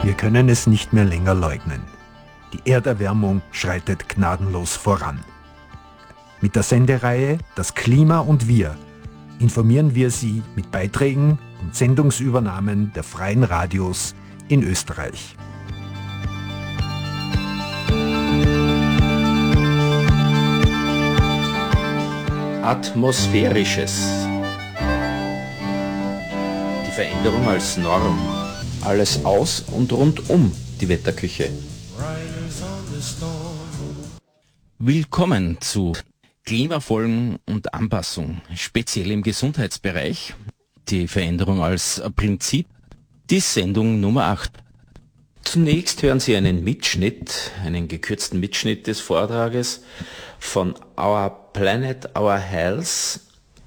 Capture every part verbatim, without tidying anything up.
Wir können es nicht mehr länger leugnen. Die Erderwärmung schreitet gnadenlos voran. Mit der Sendereihe Das Klima und wir informieren wir Sie mit Beiträgen und Sendungsübernahmen der freien Radios in Österreich. Atmosphärisches. Die Veränderung als Norm. Alles aus und rund um die Wetterküche. Willkommen zu Klimafolgen und Anpassung, speziell im Gesundheitsbereich. Die Veränderung als Prinzip. Die Sendung Nummer acht. Zunächst hören Sie einen Mitschnitt, einen gekürzten Mitschnitt des Vortrages von Our Planet, Our Health,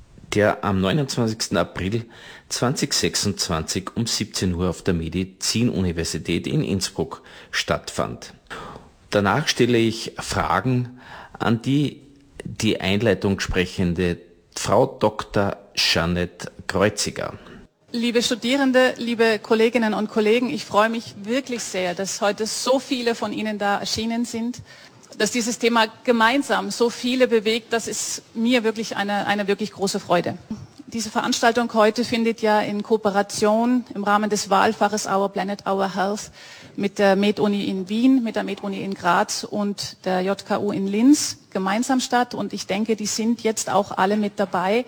der am neunundzwanzigsten April zweitausendsechsundzwanzig um siebzehn Uhr auf der Medizinuniversität in Innsbruck stattfand. Danach stelle ich Fragen an die die Einleitung sprechende Frau Doktor Jeanette Kreuziger. Liebe Studierende, liebe Kolleginnen und Kollegen, ich freue mich wirklich sehr, dass heute so viele von Ihnen da erschienen sind, dass dieses Thema gemeinsam so viele bewegt. Das ist mir wirklich eine, eine wirklich große Freude. Diese Veranstaltung heute findet ja in Kooperation im Rahmen des Wahlfaches Our Planet, Our Health mit der Med-Uni in Wien, mit der Med-Uni in Graz und der J K U in Linz gemeinsam statt. Und ich denke, die sind jetzt auch alle mit dabei.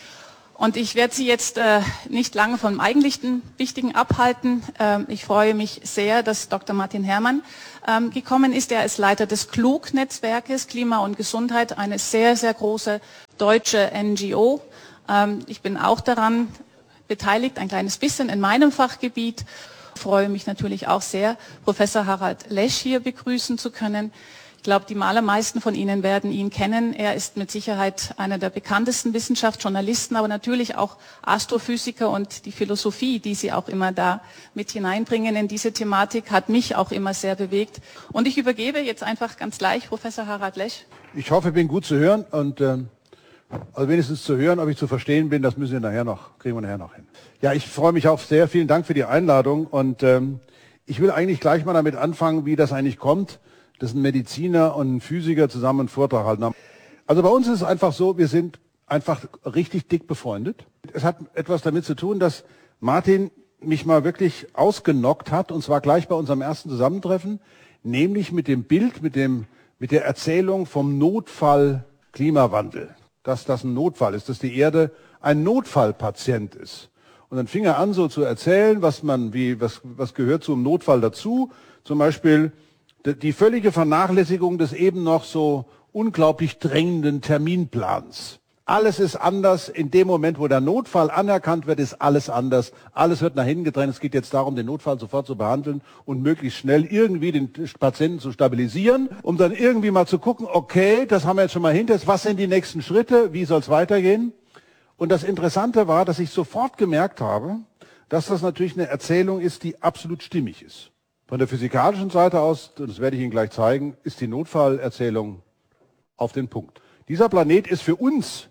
Und ich werde Sie jetzt äh, nicht lange vom eigentlichen Wichtigen abhalten. Ähm, ich freue mich sehr, dass Doktor Martin Herrmann ähm, gekommen ist. Er ist Leiter des Klug-Netzwerkes Klima und Gesundheit, eine sehr, sehr große deutsche N G O. Ähm, ich bin auch daran beteiligt, ein kleines bisschen in meinem Fachgebiet. Ich freue mich natürlich auch sehr, Professor Harald Lesch hier begrüßen zu können. Ich glaube, die allermeisten von Ihnen werden ihn kennen. Er ist mit Sicherheit einer der bekanntesten Wissenschaftsjournalisten, aber natürlich auch Astrophysiker, und die Philosophie, die Sie auch immer da mit hineinbringen in diese Thematik, hat mich auch immer sehr bewegt. Und ich übergebe jetzt einfach ganz gleich Professor Harald Lesch. Ich hoffe, ich bin gut zu hören und ähm, also wenigstens zu hören, ob ich zu verstehen bin, das müssen wir nachher noch, kriegen wir nachher noch hin. Ja, ich freue mich auch sehr. Vielen Dank für die Einladung und ähm, ich will eigentlich gleich mal damit anfangen, wie das eigentlich kommt, dass ein Mediziner und ein Physiker zusammen einen Vortrag halten haben. Also bei uns ist es einfach so, wir sind einfach richtig dick befreundet. Es hat etwas damit zu tun, dass Martin mich mal wirklich ausgenockt hat, und zwar gleich bei unserem ersten Zusammentreffen, nämlich mit dem Bild, mit dem, mit der Erzählung vom Notfall Klimawandel. Dass das ein Notfall ist, dass die Erde ein Notfallpatient ist. Und dann fing er an, so zu erzählen, was man, wie, was, was gehört zum Notfall dazu. Zum Beispiel die völlige Vernachlässigung des eben noch so unglaublich drängenden Terminplans. Alles ist anders. In dem Moment, wo der Notfall anerkannt wird, ist alles anders. Alles wird nach hinten gedrängt. Es geht jetzt darum, den Notfall sofort zu behandeln und möglichst schnell irgendwie den Patienten zu stabilisieren, um dann irgendwie mal zu gucken, okay, das haben wir jetzt schon mal hinter uns. Was sind die nächsten Schritte? Wie soll es weitergehen? Und das Interessante war, dass ich sofort gemerkt habe, dass das natürlich eine Erzählung ist, die absolut stimmig ist. Von der physikalischen Seite aus, das werde ich Ihnen gleich zeigen, ist die Notfallerzählung auf den Punkt. Dieser Planet ist für uns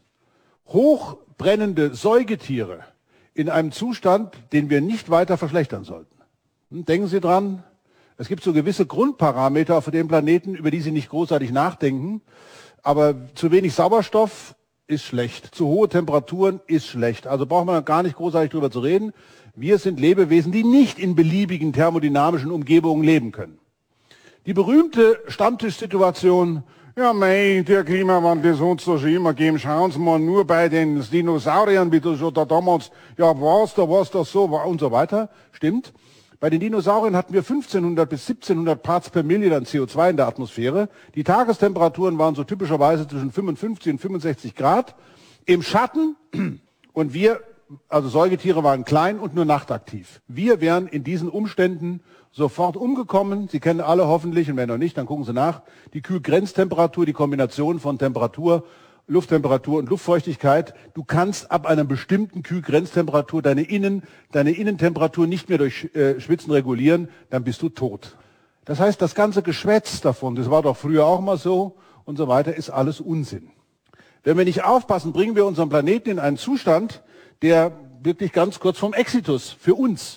hochbrennende Säugetiere in einem Zustand, den wir nicht weiter verschlechtern sollten. Denken Sie dran, es gibt so gewisse Grundparameter auf dem Planeten, über die Sie nicht großartig nachdenken, aber zu wenig Sauerstoff ist schlecht, zu hohe Temperaturen ist schlecht, also braucht man gar nicht großartig drüber zu reden. Wir sind Lebewesen, die nicht in beliebigen thermodynamischen Umgebungen leben können. Die berühmte Stammtischsituation, ja mei, der Klimawandel ist uns doch schon immer gegeben, schauen Sie mal nur bei den Dinosauriern, wie das schon da damals, ja was, da was das so war und so weiter, stimmt. Bei den Dinosauriern hatten wir fünfzehnhundert bis siebzehnhundert Parts per Million an C O zwei in der Atmosphäre. Die Tagestemperaturen waren so typischerweise zwischen fünfundfünfzig und fünfundsechzig Grad im Schatten, und wir, also Säugetiere, waren klein und nur nachtaktiv. Wir wären in diesen Umständen sofort umgekommen. Sie kennen alle hoffentlich, und wenn noch nicht, dann gucken Sie nach, die Kühlgrenztemperatur, die Kombination von Temperatur, Lufttemperatur und Luftfeuchtigkeit. Du kannst ab einer bestimmten Kühlgrenztemperatur deine, Innen, deine Innentemperatur nicht mehr durch äh, Schwitzen regulieren, dann bist du tot. Das heißt, das ganze Geschwätz davon, das war doch früher auch mal so und so weiter, ist alles Unsinn. Wenn wir nicht aufpassen, bringen wir unseren Planeten in einen Zustand, der wirklich ganz kurz vom Exitus für uns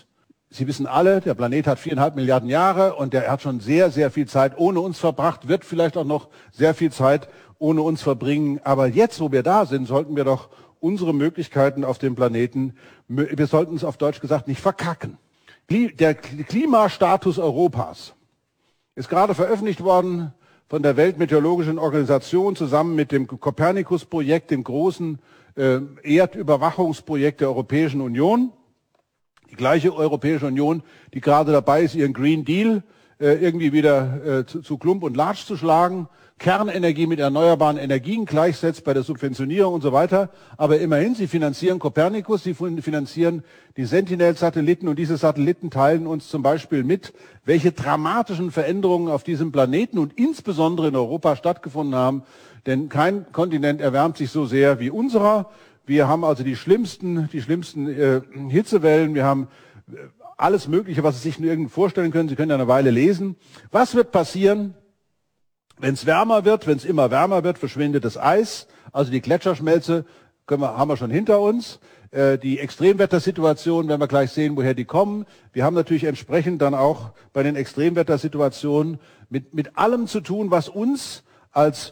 Sie wissen alle, der Planet hat viereinhalb Milliarden Jahre und der hat schon sehr, sehr viel Zeit ohne uns verbracht, wird vielleicht auch noch sehr viel Zeit ohne uns verbringen. Aber jetzt, wo wir da sind, sollten wir doch unsere Möglichkeiten auf dem Planeten, wir sollten es auf Deutsch gesagt nicht verkacken. Der Klimastatus Europas ist gerade veröffentlicht worden von der Weltmeteorologischen Organisation zusammen mit dem Copernicus-Projekt, dem großen äh, Erdüberwachungsprojekt der Europäischen Union. Die gleiche Europäische Union, die gerade dabei ist, ihren Green Deal äh, irgendwie wieder äh, zu, zu Klump und Latsch zu schlagen, Kernenergie mit erneuerbaren Energien gleichsetzt bei der Subventionierung und so weiter. Aber immerhin, sie finanzieren Copernicus, sie finanzieren die Sentinel-Satelliten und diese Satelliten teilen uns zum Beispiel mit, welche dramatischen Veränderungen auf diesem Planeten und insbesondere in Europa stattgefunden haben. Denn kein Kontinent erwärmt sich so sehr wie unserer. Wir haben also die schlimmsten, die schlimmsten äh, Hitzewellen. Wir haben äh, alles Mögliche, was Sie sich nur irgendwie vorstellen können. Sie können ja eine Weile lesen. Was wird passieren, wenn es wärmer wird? Wenn es immer wärmer wird, verschwindet das Eis. Also die Gletscherschmelze können wir, haben wir schon hinter uns. Äh, die Extremwettersituationen, werden wir gleich sehen, woher die kommen. Wir haben natürlich entsprechend dann auch bei den Extremwettersituationen mit, mit allem zu tun, was uns als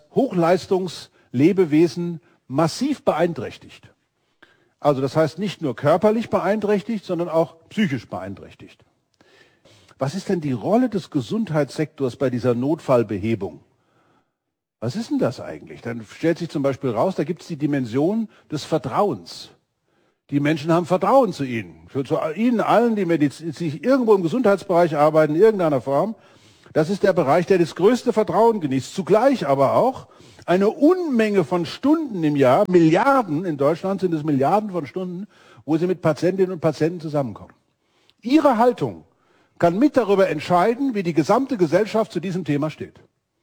Hochleistungslebewesen massiv beeinträchtigt. Also das heißt nicht nur körperlich beeinträchtigt, sondern auch psychisch beeinträchtigt. Was ist denn die Rolle des Gesundheitssektors bei dieser Notfallbehebung? Was ist denn das eigentlich? Dann stellt sich zum Beispiel raus, da gibt es die Dimension des Vertrauens. Die Menschen haben Vertrauen zu Ihnen. Für zu Ihnen allen, die sich irgendwo im Gesundheitsbereich arbeiten, in irgendeiner Form. Das ist der Bereich, der das größte Vertrauen genießt. Zugleich aber auch eine Unmenge von Stunden im Jahr, Milliarden, in Deutschland sind es Milliarden von Stunden, wo sie mit Patientinnen und Patienten zusammenkommen. Ihre Haltung kann mit darüber entscheiden, wie die gesamte Gesellschaft zu diesem Thema steht.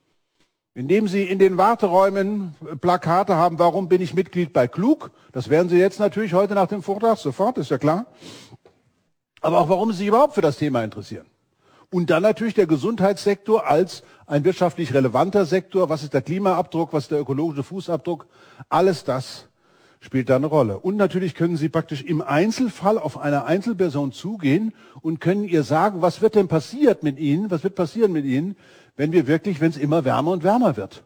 Indem Sie in den Warteräumen Plakate haben, warum bin ich Mitglied bei Klug? Das werden Sie jetzt natürlich heute nach dem Vortrag sofort, ist ja klar. Aber auch warum Sie sich überhaupt für das Thema interessieren. Und dann natürlich der Gesundheitssektor als ein wirtschaftlich relevanter Sektor. Was ist der Klimaabdruck, was ist der ökologische Fußabdruck? Alles das spielt da eine Rolle. Und natürlich können Sie praktisch im Einzelfall auf eine Einzelperson zugehen und können ihr sagen, was wird denn passiert mit Ihnen, was wird passieren mit Ihnen, wenn wir wirklich, wenn es immer wärmer und wärmer wird.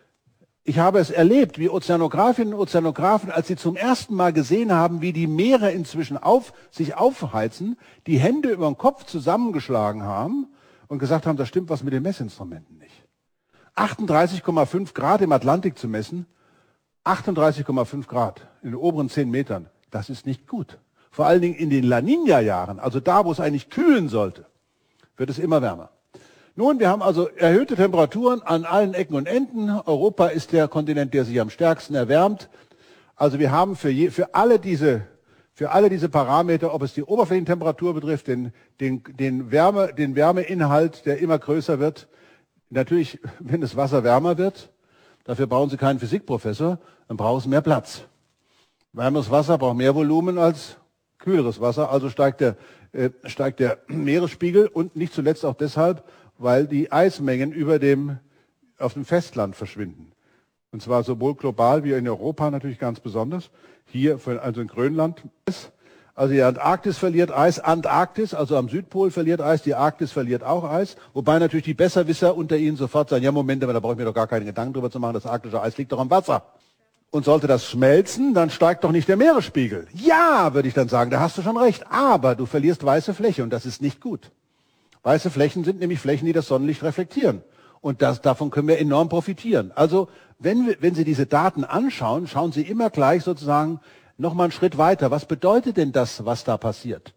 Ich habe es erlebt, wie Ozeanografinnen und Ozeanografen, als sie zum ersten Mal gesehen haben, wie die Meere inzwischen auf, sich aufheizen, die Hände über den Kopf zusammengeschlagen haben und gesagt haben, da stimmt was mit den Messinstrumenten nicht. achtunddreißig Komma fünf Grad im Atlantik zu messen, achtunddreißig Komma fünf Grad in den oberen zehn Metern, das ist nicht gut. Vor allen Dingen in den La Niña-Jahren, also da, wo es eigentlich kühlen sollte, wird es immer wärmer. Nun, wir haben also erhöhte Temperaturen an allen Ecken und Enden. Europa ist der Kontinent, der sich am stärksten erwärmt. Also wir haben für, je, für, alle, diese, für alle diese Parameter, ob es die Oberflächentemperatur betrifft, den, den, den, Wärme, den Wärmeinhalt, der immer größer wird. Natürlich, wenn das Wasser wärmer wird, dafür brauchen Sie keinen Physikprofessor, dann brauchen Sie mehr Platz. Wärmeres Wasser braucht mehr Volumen als kühleres Wasser, also steigt der, äh, steigt der Meeresspiegel und nicht zuletzt auch deshalb, weil die Eismengen über dem, auf dem Festland verschwinden. Und zwar sowohl global wie in Europa natürlich ganz besonders. Hier, also in Grönland. Also die Antarktis verliert Eis, Antarktis, also am Südpol verliert Eis, die Arktis verliert auch Eis. Wobei natürlich die Besserwisser unter Ihnen sofort sagen, ja Moment, aber da brauche ich mir doch gar keine Gedanken drüber zu machen, das arktische Eis liegt doch am Wasser. Und sollte das schmelzen, dann steigt doch nicht der Meeresspiegel. Ja, würde ich dann sagen, da hast du schon recht. Aber du verlierst weiße Fläche und das ist nicht gut. Weiße Flächen sind nämlich Flächen, die das Sonnenlicht reflektieren. Und das, davon können wir enorm profitieren. Also, wenn, wir, wenn Sie diese Daten anschauen, schauen Sie immer gleich sozusagen nochmal einen Schritt weiter. Was bedeutet denn das, was da passiert?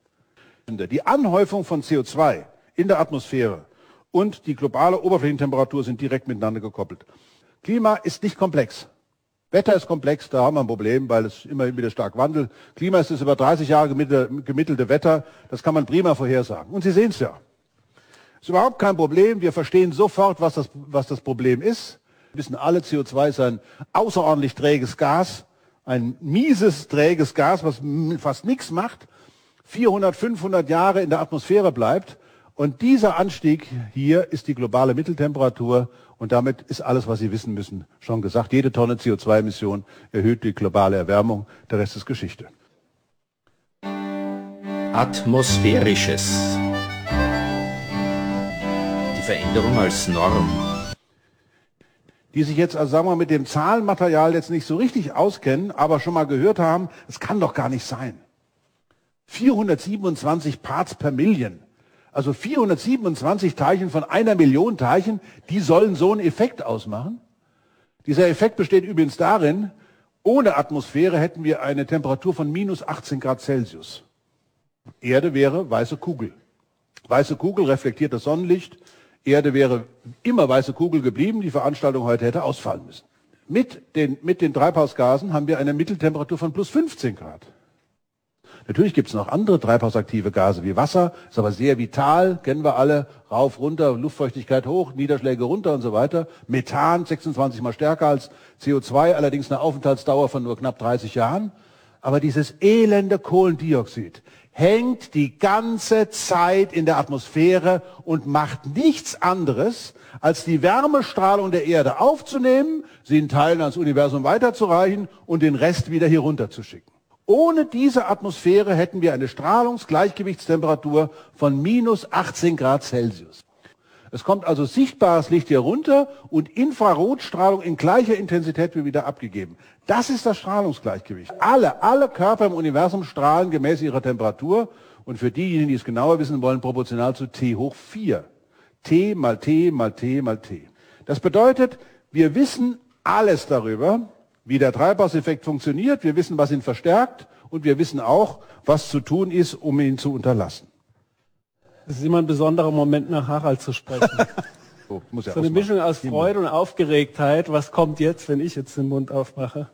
Die Anhäufung von C O zwei in der Atmosphäre und die globale Oberflächentemperatur sind direkt miteinander gekoppelt. Klima ist nicht komplex. Wetter ist komplex, da haben wir ein Problem, weil es immer wieder stark wandelt. Klima ist das über dreißig Jahre gemittelte Wetter, das kann man prima vorhersagen. Und Sie sehen es ja. Ist überhaupt kein Problem. Wir verstehen sofort, was das, was das Problem ist. Wir wissen alle, C O zwei ist ein außerordentlich träges Gas, ein mieses, träges Gas, was fast nichts macht, vierhundert, fünfhundert Jahre in der Atmosphäre bleibt. Und dieser Anstieg hier ist die globale Mitteltemperatur. Und damit ist alles, was Sie wissen müssen, schon gesagt. Jede Tonne C O zwei Emission erhöht die globale Erwärmung. Der Rest ist Geschichte. Atmosphärisches. Die Veränderung als Norm. Die sich jetzt, also sagen wir, mit dem Zahlenmaterial jetzt nicht so richtig auskennen, aber schon mal gehört haben, es kann doch gar nicht sein. vierhundertsiebenundzwanzig Parts per Million. Also vierhundertsiebenundzwanzig Teilchen von einer Million Teilchen, die sollen so einen Effekt ausmachen. Dieser Effekt besteht übrigens darin, ohne Atmosphäre hätten wir eine Temperatur von minus achtzehn Grad Celsius. Erde wäre weiße Kugel. Weiße Kugel reflektiert das Sonnenlicht. Erde wäre immer weiße Kugel geblieben. Die Veranstaltung heute hätte ausfallen müssen. Mit den, mit den Treibhausgasen haben wir eine Mitteltemperatur von plus fünfzehn Grad. Natürlich gibt es noch andere treibhausaktive Gase wie Wasser, ist aber sehr vital, kennen wir alle, rauf, runter, Luftfeuchtigkeit hoch, Niederschläge runter und so weiter. Methan, sechsundzwanzig mal stärker als C O zwei, allerdings eine Aufenthaltsdauer von nur knapp dreißig Jahren. Aber dieses elende Kohlendioxid hängt die ganze Zeit in der Atmosphäre und macht nichts anderes, als die Wärmestrahlung der Erde aufzunehmen, sie in Teilen ans Universum weiterzureichen und den Rest wieder hier runterzuschicken. Ohne diese Atmosphäre hätten wir eine Strahlungsgleichgewichtstemperatur von minus achtzehn Grad Celsius. Es kommt also sichtbares Licht hier runter und Infrarotstrahlung in gleicher Intensität wird wieder abgegeben. Das ist das Strahlungsgleichgewicht. Alle, alle Körper im Universum strahlen gemäß ihrer Temperatur und für diejenigen, die es genauer wissen wollen, proportional zu T hoch vier. T mal T mal T mal T. Das bedeutet, wir wissen alles darüber, wie der Treibhauseffekt funktioniert, wir wissen, was ihn verstärkt und wir wissen auch, was zu tun ist, um ihn zu unterlassen. Es ist immer ein besonderer Moment, nach Harald zu sprechen. so, muss ja so eine Mischung aus Freude und Aufgeregtheit. Was kommt jetzt, wenn ich jetzt den Mund aufmache?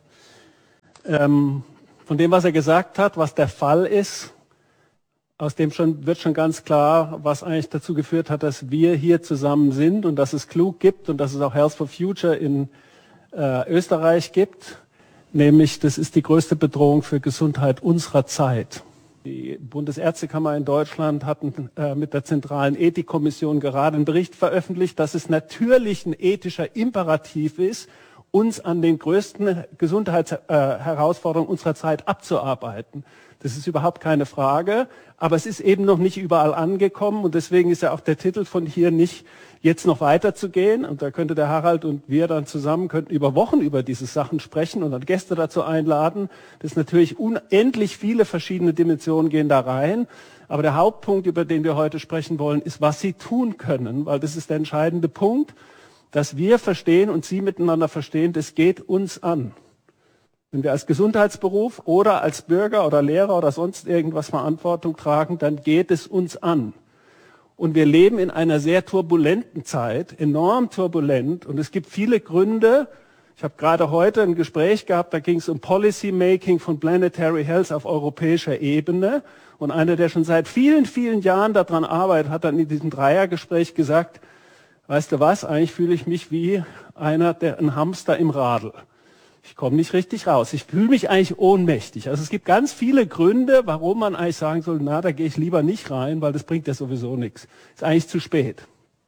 Ähm, von dem, was er gesagt hat, was der Fall ist, aus dem schon, wird schon ganz klar, was eigentlich dazu geführt hat, dass wir hier zusammen sind und dass es Klug gibt und dass es auch Health for Future in äh, Österreich gibt. Nämlich, das ist die größte Bedrohung für Gesundheit unserer Zeit. Die Bundesärztekammer in Deutschland hat äh, mit der Zentralen Ethikkommission gerade einen Bericht veröffentlicht, dass es natürlich ein ethischer Imperativ ist, uns an den größten Gesundheitsherausforderungen äh, unserer Zeit abzuarbeiten. Das ist überhaupt keine Frage, aber es ist eben noch nicht überall angekommen und deswegen ist ja auch der Titel von hier nicht, jetzt noch weiterzugehen. Und da könnte der Harald und wir dann zusammen könnten über Wochen über diese Sachen sprechen und dann Gäste dazu einladen. Das ist natürlich unendlich viele verschiedene Dimensionen gehen da rein. Aber der Hauptpunkt, über den wir heute sprechen wollen, ist, was Sie tun können, weil das ist der entscheidende Punkt, dass wir verstehen und Sie miteinander verstehen, das geht uns an. Wenn wir als Gesundheitsberuf oder als Bürger oder Lehrer oder sonst irgendwas Verantwortung tragen, dann geht es uns an. Und wir leben in einer sehr turbulenten Zeit, enorm turbulent. Und es gibt viele Gründe. Ich habe gerade heute ein Gespräch gehabt, da ging es um Policy Making von Planetary Health auf europäischer Ebene. Und einer, der schon seit vielen, vielen Jahren daran arbeitet, hat dann in diesem Dreiergespräch gesagt, weißt du was, eigentlich fühle ich mich wie einer, der ein Hamster im Radl. Ich komme nicht richtig raus. Ich fühle mich eigentlich ohnmächtig. Also es gibt ganz viele Gründe, warum man eigentlich sagen soll, na, da gehe ich lieber nicht rein, weil das bringt ja sowieso nichts. Ist eigentlich zu spät.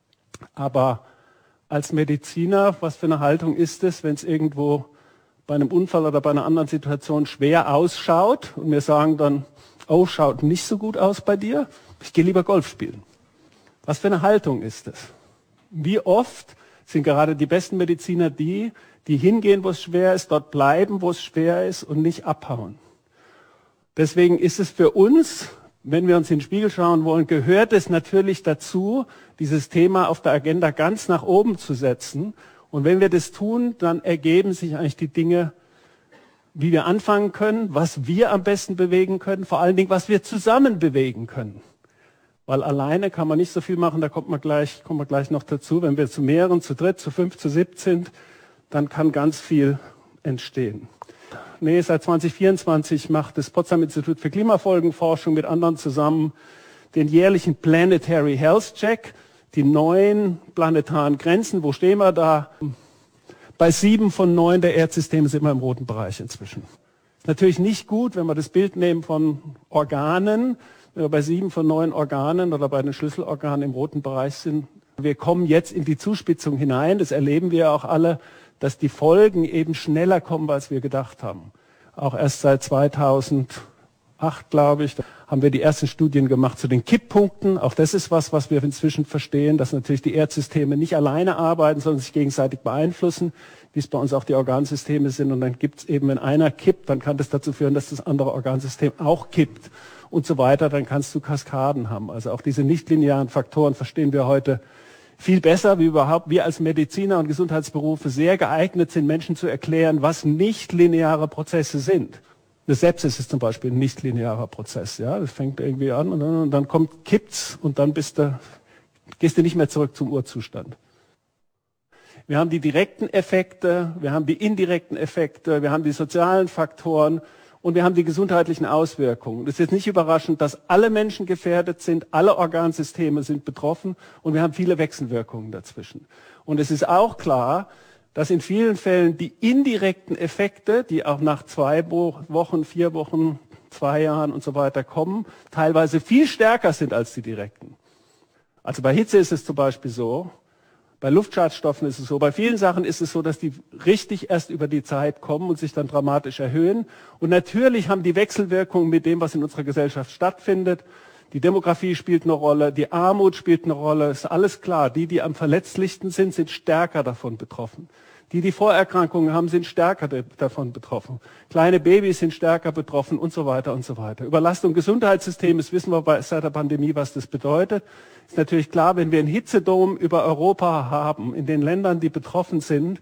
Aber als Mediziner, was für eine Haltung ist es, wenn es irgendwo bei einem Unfall oder bei einer anderen Situation schwer ausschaut und wir sagen dann, oh, schaut nicht so gut aus bei dir, ich gehe lieber Golf spielen. Was für eine Haltung ist es? Wie oft sind gerade die besten Mediziner die, die hingehen, wo es schwer ist, dort bleiben, wo es schwer ist und nicht abhauen. Deswegen ist es für uns, wenn wir uns in den Spiegel schauen wollen, gehört es natürlich dazu, dieses Thema auf der Agenda ganz nach oben zu setzen. Und wenn wir das tun, dann ergeben sich eigentlich die Dinge, wie wir anfangen können, was wir am besten bewegen können, vor allen Dingen, was wir zusammen bewegen können. Weil alleine kann man nicht so viel machen, da kommt man gleich, kommt man gleich noch dazu. Wenn wir zu mehreren, zu dritt, zu fünf, zu siebt sind, dann kann ganz viel entstehen. Nee, seit zwanzig vierundzwanzig macht das Potsdam Institut für Klimafolgenforschung mit anderen zusammen den jährlichen Planetary Health Check, die neuen planetaren Grenzen. Wo stehen wir da? Bei sieben von neun der Erdsysteme sind wir im roten Bereich inzwischen. Natürlich nicht gut, wenn wir das Bild nehmen von Organen, wenn wir bei sieben von neun Organen oder bei den Schlüsselorganen im roten Bereich sind. Wir kommen jetzt in die Zuspitzung hinein, das erleben wir auch alle, dass die Folgen eben schneller kommen, als wir gedacht haben. Auch erst seit zweitausendacht acht, glaube ich, da haben wir die ersten Studien gemacht zu den Kipppunkten. Auch das ist was, was wir inzwischen verstehen, dass natürlich die Erdsysteme nicht alleine arbeiten, sondern sich gegenseitig beeinflussen, wie es bei uns auch die Organsysteme sind. Und dann gibt es eben, wenn einer kippt, dann kann das dazu führen, dass das andere Organsystem auch kippt und so weiter. Dann kannst du Kaskaden haben. Also auch diese nichtlinearen Faktoren verstehen wir heute viel besser, wie überhaupt wir als Mediziner und Gesundheitsberufe sehr geeignet sind, Menschen zu erklären, was nichtlineare Prozesse sind. Eine Sepsis ist zum Beispiel ein nichtlinearer Prozess. Ja, das fängt irgendwie an und dann, und dann kommt, kippt's und dann bist du, gehst du nicht mehr zurück zum Urzustand. Wir haben die direkten Effekte, wir haben die indirekten Effekte, wir haben die sozialen Faktoren und wir haben die gesundheitlichen Auswirkungen. Es ist jetzt nicht überraschend, dass alle Menschen gefährdet sind, alle Organsysteme sind betroffen und wir haben viele Wechselwirkungen dazwischen. Und es ist auch klar, dass in vielen Fällen die indirekten Effekte, die auch nach zwei Wochen, vier Wochen, zwei Jahren und so weiter kommen, teilweise viel stärker sind als die direkten. Also bei Hitze ist es zum Beispiel so, bei Luftschadstoffen ist es so, bei vielen Sachen ist es so, dass die richtig erst über die Zeit kommen und sich dann dramatisch erhöhen. Und natürlich haben die Wechselwirkungen mit dem, was in unserer Gesellschaft stattfindet. Die Demografie spielt eine Rolle, die Armut spielt eine Rolle, ist alles klar. Die, die am verletzlichsten sind, sind stärker davon betroffen. Die, die Vorerkrankungen haben, sind stärker de- davon betroffen. Kleine Babys sind stärker betroffen und so weiter und so weiter. Überlastung des Gesundheitssystems, wissen wir bei, seit der Pandemie, was das bedeutet. Ist natürlich klar, wenn wir einen Hitzedom über Europa haben, in den Ländern, die betroffen sind,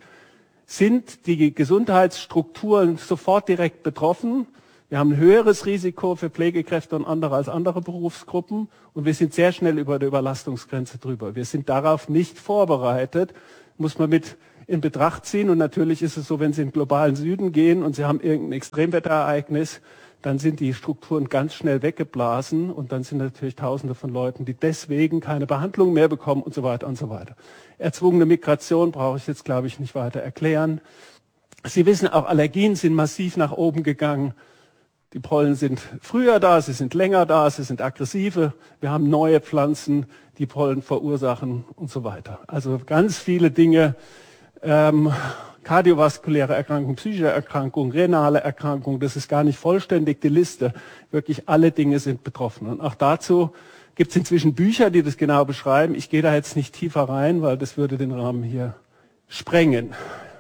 sind die Gesundheitsstrukturen sofort direkt betroffen. Wir haben ein höheres Risiko für Pflegekräfte und andere als andere Berufsgruppen und wir sind sehr schnell über der Überlastungsgrenze drüber. Wir sind darauf nicht vorbereitet, muss man mit in Betracht ziehen. Und natürlich ist es so, wenn Sie in den globalen Süden gehen und Sie haben irgendein Extremwetterereignis, dann sind die Strukturen ganz schnell weggeblasen und dann sind natürlich Tausende von Leuten, die deswegen keine Behandlung mehr bekommen und so weiter und so weiter. Erzwungene Migration brauche ich jetzt, glaube ich, nicht weiter erklären. Sie wissen auch, Allergien sind massiv nach oben gegangen. Die Pollen sind früher da, sie sind länger da, sie sind aggressive. Wir haben neue Pflanzen, die Pollen verursachen und so weiter. Also ganz viele Dinge, ähm, kardiovaskuläre Erkrankungen, psychische Erkrankungen, renale Erkrankungen, das ist gar nicht vollständig die Liste. Wirklich alle Dinge sind betroffen. Und auch dazu gibt es inzwischen Bücher, die das genau beschreiben. Ich gehe da jetzt nicht tiefer rein, weil das würde den Rahmen hier sprengen.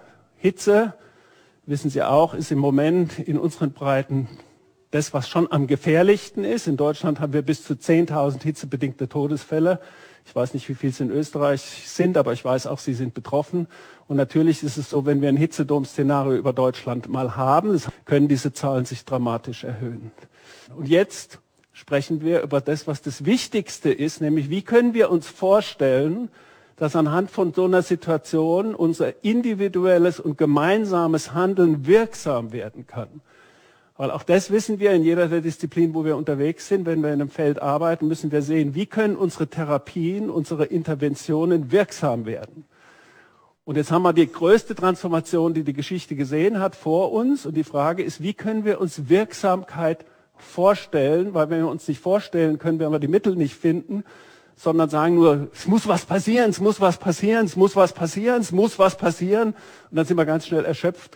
Hitze, wissen Sie auch, ist im Moment in unseren Breiten das, was schon am gefährlichsten ist. In Deutschland haben wir bis zu zehntausend hitzebedingte Todesfälle. Ich weiß nicht, wie viel es in Österreich sind, aber ich weiß auch, sie sind betroffen. Und natürlich ist es so, wenn wir ein Hitzedom-Szenario über Deutschland mal haben, können diese Zahlen sich dramatisch erhöhen. Und jetzt sprechen wir über das, was das Wichtigste ist, nämlich wie können wir uns vorstellen, dass anhand von so einer Situation unser individuelles und gemeinsames Handeln wirksam werden kann. Weil auch das wissen wir in jeder der Disziplinen, wo wir unterwegs sind. Wenn wir in einem Feld arbeiten, müssen wir sehen, wie können unsere Therapien, unsere Interventionen wirksam werden. Und jetzt haben wir die größte Transformation, die die Geschichte gesehen hat, vor uns. Und die Frage ist, wie können wir uns Wirksamkeit vorstellen? Weil wenn wir uns nicht vorstellen können, werden wir die Mittel nicht finden, sondern sagen nur, es muss was passieren, es muss was passieren, es muss was passieren, es muss was passieren. Und dann sind wir ganz schnell erschöpft.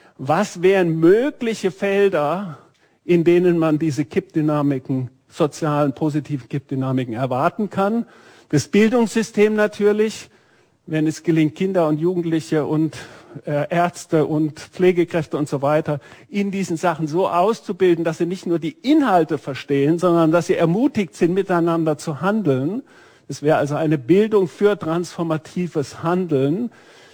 Was wären mögliche Felder, in denen man diese Kippdynamiken, sozialen, positiven Kippdynamiken erwarten kann? Das Bildungssystem natürlich, wenn es gelingt, Kinder und Jugendliche und äh, Ärzte und Pflegekräfte und so weiter in diesen Sachen so auszubilden, dass sie nicht nur die Inhalte verstehen, sondern dass sie ermutigt sind, miteinander zu handeln. Das wäre also eine Bildung für transformatives Handeln.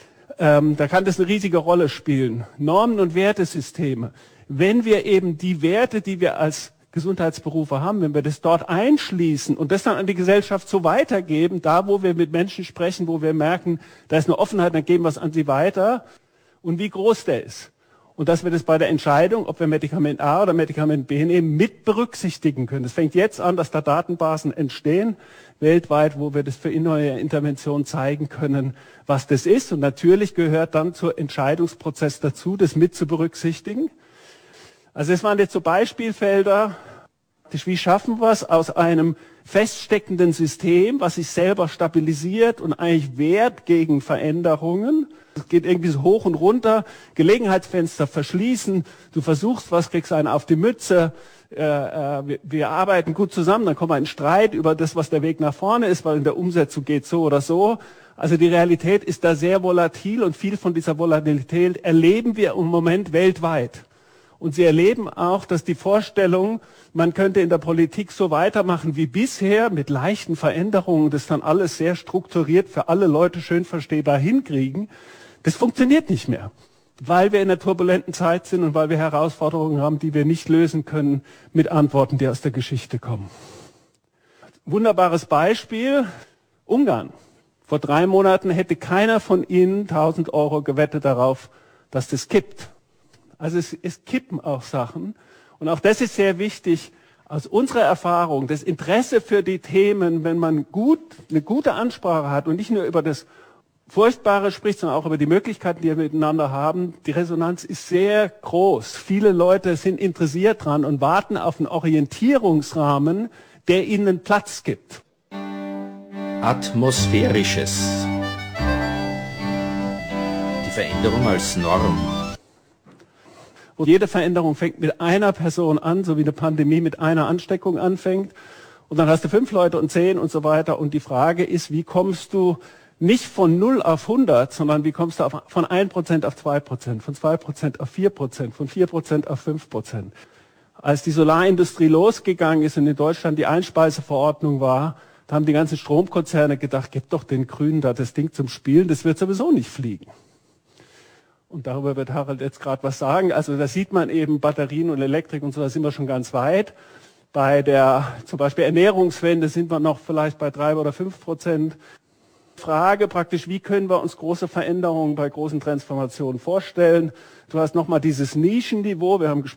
Ähm, da kann das eine riesige Rolle spielen. Normen- und Wertesysteme. Wenn wir eben die Werte, die wir als Gesundheitsberufe haben, wenn wir das dort einschließen und das dann an die Gesellschaft so weitergeben, da wo wir mit Menschen sprechen, wo wir merken, da ist eine Offenheit, dann geben wir es an sie weiter und wie groß der ist. Und dass wir das bei der Entscheidung, ob wir Medikament A oder Medikament B nehmen, mit berücksichtigen können. Es fängt jetzt an, dass da Datenbasen entstehen, weltweit, wo wir das für neue Interventionen zeigen können, was das ist. Und natürlich gehört dann zur Entscheidungsprozess dazu, das mit zu berücksichtigen. Also es waren jetzt so Beispielfelder, wie schaffen wir es aus einem feststeckenden System, was sich selber stabilisiert und eigentlich wehrt gegen Veränderungen, Es geht irgendwie so hoch und runter, Gelegenheitsfenster verschließen, du versuchst was, kriegst einen auf die Mütze, äh, äh, wir, wir arbeiten gut zusammen, dann kommt ein Streit über das, was der Weg nach vorne ist, weil in der Umsetzung geht so oder so. Also die Realität ist da sehr volatil und viel von dieser Volatilität erleben wir im Moment weltweit. Und Sie erleben auch, dass die Vorstellung, man könnte in der Politik so weitermachen wie bisher, mit leichten Veränderungen, das dann alles sehr strukturiert für alle Leute schön verstehbar hinkriegen, das funktioniert nicht mehr. Weil wir in einer turbulenten Zeit sind und weil wir Herausforderungen haben, die wir nicht lösen können mit Antworten, die aus der Geschichte kommen. Wunderbares Beispiel, Ungarn. Vor drei Monaten hätte keiner von Ihnen tausend Euro gewettet darauf, dass das kippt. Also es, es kippen auch Sachen. Und auch das ist sehr wichtig aus unserer Erfahrung. Das Interesse für die Themen, wenn man gut, eine gute Ansprache hat und nicht nur über das Furchtbare spricht, sondern auch über die Möglichkeiten, die wir miteinander haben. Die Resonanz ist sehr groß. Viele Leute sind interessiert dran und warten auf einen Orientierungsrahmen, der ihnen Platz gibt. Atmosphärisches. Die Veränderung als Norm. Und jede Veränderung fängt mit einer Person an, so wie eine Pandemie mit einer Ansteckung anfängt. Und dann hast du fünf Leute und zehn und so weiter. Und die Frage ist, wie kommst du nicht von null auf hundert, sondern wie kommst du auf, von ein Prozent auf zwei Prozent, von zwei Prozent auf vier Prozent, von vier Prozent auf fünf Prozent. Als die Solarindustrie losgegangen ist und in Deutschland die Einspeiseverordnung war, da haben die ganzen Stromkonzerne gedacht, gib doch den Grünen da das Ding zum Spielen, das wird sowieso nicht fliegen. Und darüber wird Harald jetzt gerade was sagen. Also da sieht man eben Batterien und Elektrik und so, da sind wir schon ganz weit. Bei der zum Beispiel Ernährungswende sind wir noch vielleicht bei drei oder fünf Prozent. Frage praktisch, wie können wir uns große Veränderungen bei großen Transformationen vorstellen? Du hast nochmal dieses Nischenniveau, wir haben